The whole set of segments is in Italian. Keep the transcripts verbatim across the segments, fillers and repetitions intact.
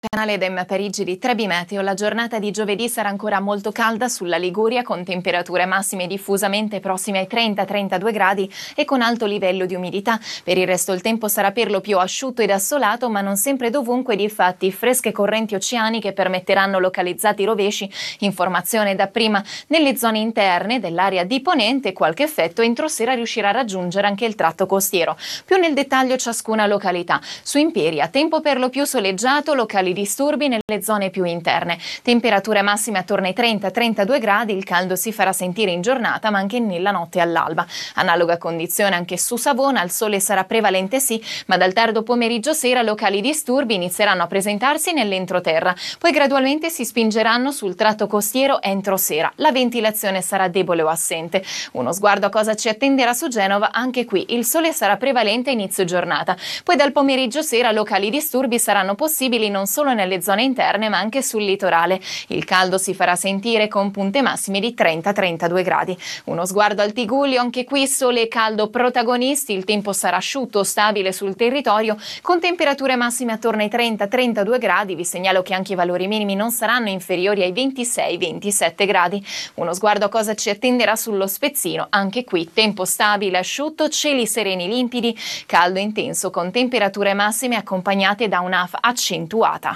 Canale Dem Parigi di Trebi Meteo. La giornata di giovedì sarà ancora molto calda sulla Liguria, con temperature massime diffusamente prossime ai trenta trentadue gradi e con alto livello di umidità. Per il resto il tempo sarà per lo più asciutto ed assolato, ma non sempre dovunque. Difatti fresche correnti oceaniche permetteranno localizzati rovesci. Informazione dapprima: nelle zone interne dell'area di ponente qualche effetto entro sera riuscirà a raggiungere anche il tratto costiero. Più nel dettaglio ciascuna località. Su Imperia tempo per lo più soleggiato, locali disturbi nelle zone più interne. Temperature massime attorno ai trenta trentadue gradi, il caldo si farà sentire in giornata ma anche nella notte all'alba. Analoga condizione anche su Savona, il sole sarà prevalente sì, ma dal tardo pomeriggio sera locali disturbi inizieranno a presentarsi nell'entroterra, poi gradualmente si spingeranno sul tratto costiero entro sera. La ventilazione sarà debole o assente. Uno sguardo a cosa ci attenderà su Genova: anche qui il sole sarà prevalente a inizio giornata, poi dal pomeriggio sera locali disturbi saranno possibili non solo nelle zone interne ma anche sul litorale. Il caldo si farà sentire con punte massime di trenta trentadue gradi. Uno sguardo al Tigullio: anche qui sole e caldo protagonisti, il tempo sarà asciutto, stabile sul territorio con temperature massime attorno ai trenta trentadue gradi. Vi segnalo che anche i valori minimi non saranno inferiori ai ventisei ventisette gradi. Uno sguardo a cosa ci attenderà sullo Spezzino: anche qui tempo stabile, asciutto, cieli sereni limpidi, caldo intenso con temperature massime accompagnate da un'afa accentuata.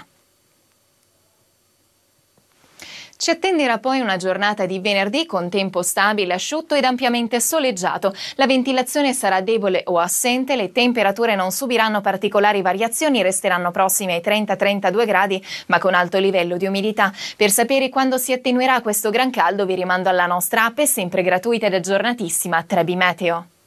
Ci attenderà poi una giornata di venerdì con tempo stabile, asciutto ed ampiamente soleggiato. La ventilazione sarà debole o assente, le temperature non subiranno particolari variazioni, resteranno prossime ai trenta trentadue gradi ma con alto livello di umidità. Per sapere quando si attenuerà questo gran caldo vi rimando alla nostra app, sempre gratuita ed aggiornatissima, Trebi Meteo.